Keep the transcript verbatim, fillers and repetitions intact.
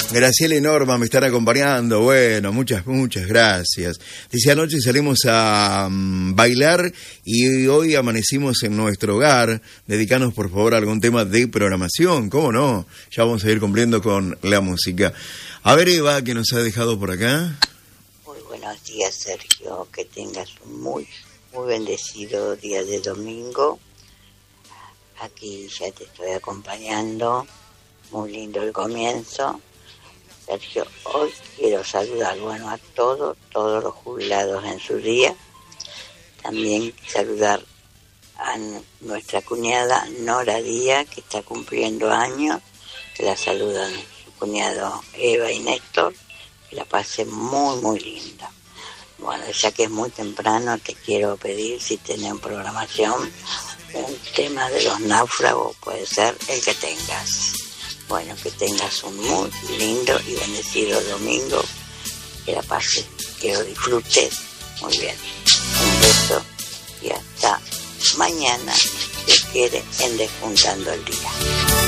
Graciela y Norma me están acompañando. Bueno, muchas, muchas gracias. Dice, anoche salimos a um, bailar y hoy amanecimos en nuestro hogar. Dedicanos, por favor, a algún tema de programación. ¿Cómo no? Ya vamos a ir cumpliendo con la música. A ver, Eva, que nos ha dejado por acá. Muy buenos días, Sergio. Que tengas un muy, muy bendecido día de domingo. Aquí ya te estoy acompañando. Muy lindo el comienzo. Sergio, hoy quiero saludar, bueno, a todos, todos los jubilados en su día. También saludar a nuestra cuñada Nora Díaz, que está cumpliendo años, que la saludan su cuñado Eva y Néstor, que la pase muy, muy linda. Bueno, ya que es muy temprano, te quiero pedir, si tienen programación, un tema de los náufragos, puede ser el que tengas. Bueno, que tengas un muy lindo y bendecido domingo, que la pases, que lo disfrutes muy bien. Un beso y hasta mañana, si quiere, en Despuntando el Día.